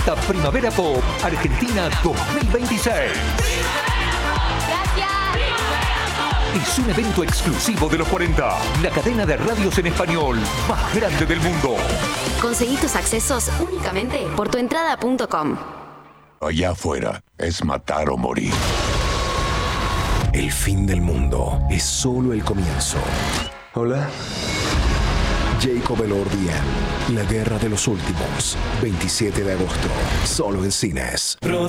40 Primavera Pop Argentina 2026. Es un evento exclusivo de los 40, la cadena de radios en español más grande del mundo. Conseguí tus accesos únicamente por tuentrada.com. Allá afuera es matar o morir. El fin del mundo es solo el comienzo. Hola. Jacob Elordi en La Guerra de los Últimos, 27 de agosto, solo en cines.